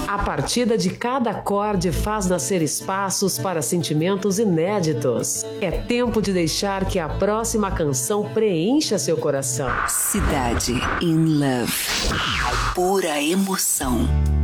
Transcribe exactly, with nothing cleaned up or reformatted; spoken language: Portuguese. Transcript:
A partida de cada acorde faz nascer espaços para sentimentos inéditos. É tempo de deixar que a próxima canção preencha seu coração. Cidade in Love. Pura emoção.